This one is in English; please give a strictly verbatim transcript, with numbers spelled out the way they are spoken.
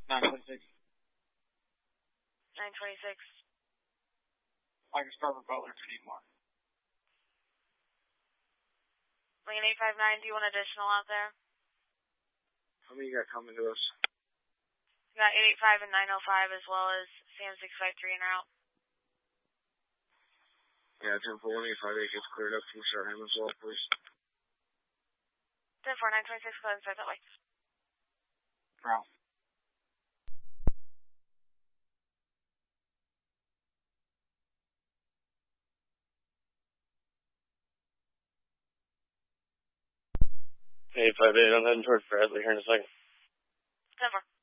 nine twenty-six. nine twenty-six. I can start with Butler if you need more. Lane eight five nine, do you want additional out there? How many you got coming to us? We got eight eight five and nine oh five as well as Sam six five three en route. Yeah, ten four one eight five eight gets cleared up. Can you start him as well, please? ten four nine twenty-six, go ahead and start that way. Route. eight five eight, I'm heading towards Bradley here in a second. ten four.